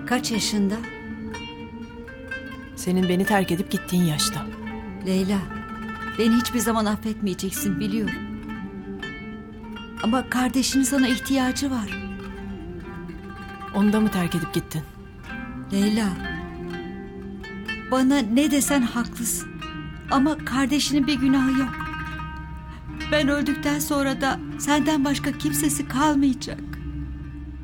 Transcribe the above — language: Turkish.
Kaç yaşında? Senin beni terk edip gittiğin yaşta. Leyla, beni hiçbir zaman affetmeyeceksin biliyorum. Ama kardeşinin sana ihtiyacı var. Onu da mı terk edip gittin? Leyla, bana ne desen haklısın. Ama kardeşinin bir günahı yok. Ben öldükten sonra da senden başka kimsesi kalmayacak.